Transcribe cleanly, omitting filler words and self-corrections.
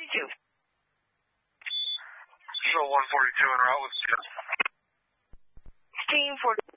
142. Show 142 en route with Jet. Steam 40.